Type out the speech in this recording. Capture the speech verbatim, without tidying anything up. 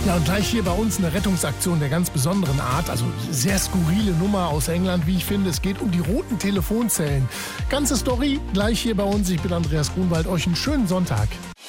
Ja, und gleich hier bei uns eine Rettungsaktion der ganz besonderen Art, also sehr skurrile Nummer aus England, wie ich finde. Es geht um die roten Telefonzellen. Ganze Story gleich hier bei uns. Ich bin Andreas Grunwald. Euch einen schönen Sonntag.